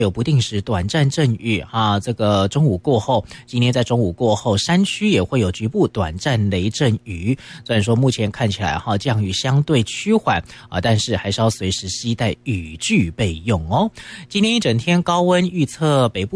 有不定时短暂阵雨这个中午过后，今天在中午过后，山区也会有局部短暂雷阵雨。虽然说目前看起来降雨相对趋缓但是还是要随时携带雨具备用哦。今天一整天高温预测北部